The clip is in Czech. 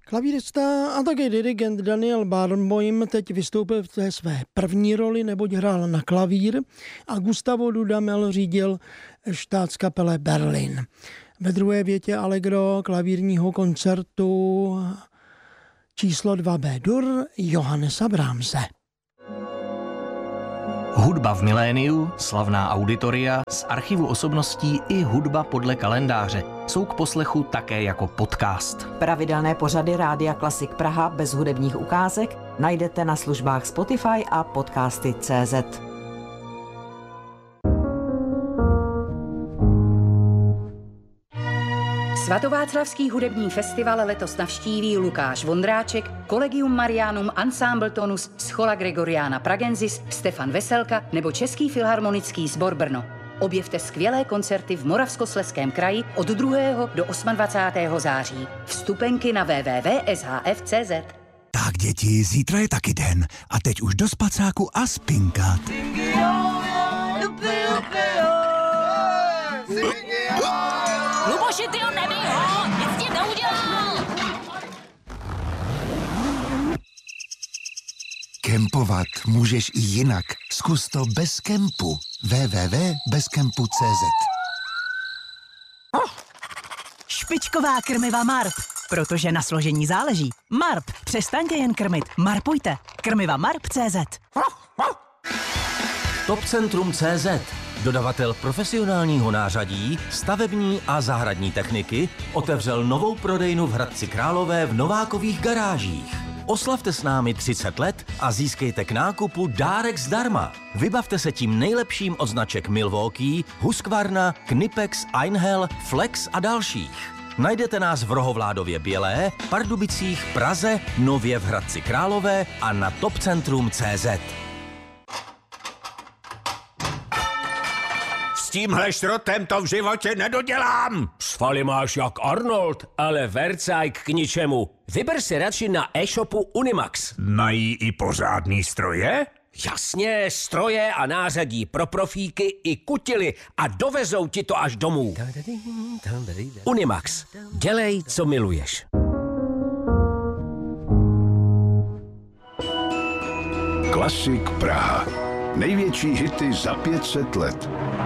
Klavírista a také dirigent Daniel Barenboim teď vystoupil v té své první roli, neboť hrál na klavír a Gustavo Dudamel řídil Staatskapelle Berlin. Ve druhé větě allegro klavírního koncertu číslo 2 B-dur Johannesa Brahmse. Hudba v miléniu, slavná auditoria z archivu osobností i hudba podle kalendáře jsou k poslechu také jako podcast. Pravidelné pořady Rádia Klasik Praha bez hudebních ukázek najdete na službách Spotify a podcasty.cz. Svatováclavský hudební festival letos navštíví Lukáš Vondráček, Collegium Marianum, Ensemble Tonus, Schola Gregoriana Pragensis, Stefan Veselka nebo Český filharmonický sbor Brno. Objevte skvělé koncerty v Moravskoslezském kraji od 2. do 28. září. Vstupenky na www.shf.cz. Tak děti, zítra je taky den a teď už do spacáku a spinkat. Luboši, ty ho nebij ho, nic ti neudělal! Kempovat můžeš i jinak. Zkus to bez kempu. www.bezkempu.cz. Špičková krmiva Marp, protože na složení záleží. Marp, přestaňte jen krmit, marpujte. Krmiva Marp.cz. Topcentrum.cz, dodavatel profesionálního nářadí, stavební a zahradní techniky, otevřel novou prodejnu v Hradci Králové v Novákových garážích. Oslavte s námi 30 let a získejte k nákupu dárek zdarma. Vybavte se tím nejlepším od značek Milwaukee, Husqvarna, Knipex, Einhell, Flex a dalších. Najdete nás v Rohovládově Bělé, Pardubicích, Praze, nově v Hradci Králové a na topcentrum.cz. S tímhle šrotem to v životě nedodělám. Svaly máš jak Arnold, ale vercajk k ničemu. Vyber si radši na e-shopu Unimax. Mají i pořádný stroje? Jasně, stroje a nářadí pro profíky i kutily a dovezou ti to až domů. Unimax. Dělej, co miluješ. Klasik Praha. Největší hity za 500 let.